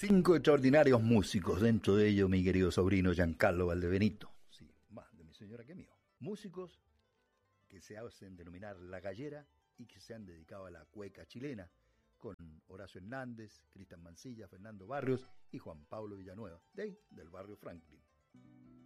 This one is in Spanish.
5 extraordinarios músicos, dentro de ellos mi querido sobrino Giancarlo Valdebenito, sí, más de mi señora que mío. Músicos que se hacen denominar la gallera y que se han dedicado a la cueca chilena, con Horacio Hernández, Cristian Mancilla, Fernando Barrios y Juan Pablo Villanueva, del barrio Franklin.